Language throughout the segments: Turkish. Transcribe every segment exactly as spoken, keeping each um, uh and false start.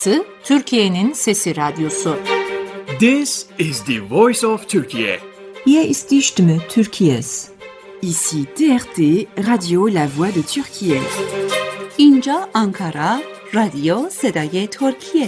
Türkiye'nin Sesi Radyosu. This is the voice of Turkey. Hier ist die Stimme Türkiye's. Ici T R T, Radio La Voix de Türkiye. اینجا آنکارا، رادیو صدای ترکیه.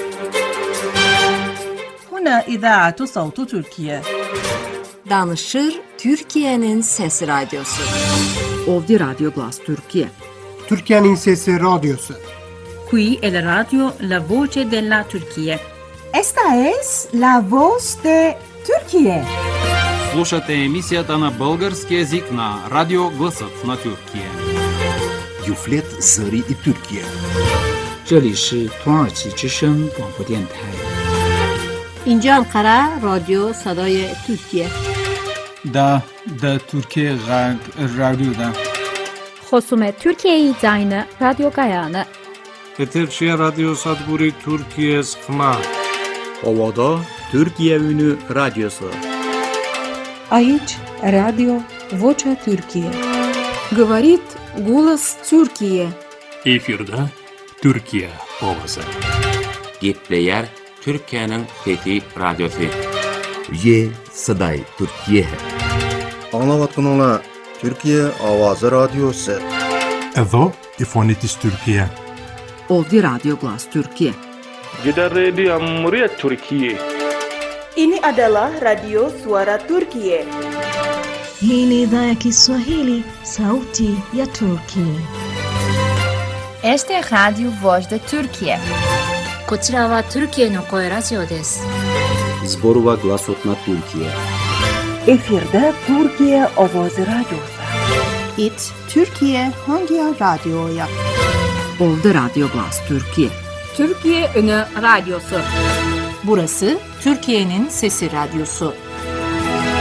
هنا إذاعة صوت تركيا. Danışır Türkiye'nin Sesi Radyosu. Ovdi Radio Glas Türkiye. Türkiye'nin Sesi Radyosu. Qui è la radio La Voce della Turquía. Esta es La Voz de Turquía. Слушате емисията на български език на Радио Гласът на Türkiye. Юфлет Зари и Türkiye. 这里是土耳其之声广播电台。 اینجا انقره رادیو صدای ترکیه. دا دا Türkiye Radyo'da. خصوم Türkiye Zayne Radyo Gayane. Eterşehir Radyo Sadburi Türkiye Sıkma. Ovada Türkiye Ünü Radyosu. Aici Radio Vocea Türkiye. Говорит голос Türkiye. Efirde Türkiye Ovası. Gitleyer Türkiye'nin Fethi Radyosu. Ye Saday Türkiye. Anlavatkanlar Türkiye Avazı Radyosu. Edo İfonitis Türkiye. Ovdi Radio Glas Türkiye. Gider Radio Cumhuriyet Türkiye. Ini adalah Radio Suara Turkiye. Hii ni idhaa ya Kiswahili, sauti ya Turkiye. Este es Radio Voz de Turkiye. こちらはトルキエの声ラジオです。 Zborova Glasot na Türkiye. Efirde Türkiye Ovozi Radyosu. It Türkiye Hangi Radyo'ya? Ovdi Radio Glas Türkiye. Türkiye Ünü Radyosu. Burası Türkiye'nin Sesi Radyosu.